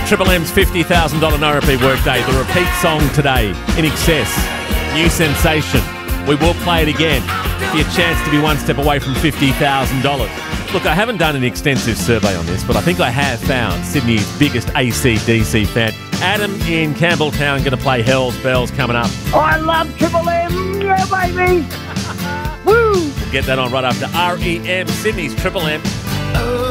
Triple M's $50,000 No Repeat Workday. The repeat song today, In Excess. New sensation. We will play it again for your chance to be one step away from $50,000. Look, I haven't done an extensive survey on this, but I think I have found Sydney's biggest AC/DC fan. Adam in Campbelltown going to play Hell's Bells coming up. I love Triple M, yeah, baby. Woo! We'll get that on right after REM, Sydney's Triple M.